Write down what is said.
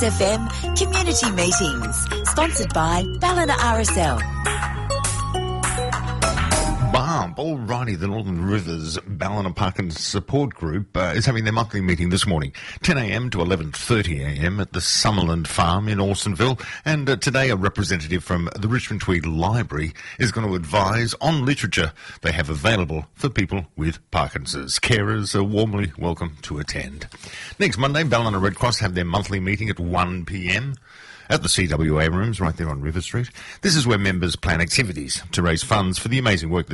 FM Community Meetings, sponsored by Ballina RSL. Alrighty, the Northern Rivers Ballina Parkin Support Group is having their monthly meeting this morning, 10 a.m. to 11:30 a.m. at the Summerland Farm in Orsonville. And today a representative from the Richmond Tweed Library is going to advise on literature they have available for people with Parkinson's. Carers are warmly welcome to attend. Next Monday, Ballina Red Cross have their monthly meeting at 1 p.m. at the CWA rooms right there on River Street. This is where members plan activities to raise funds for the amazing work that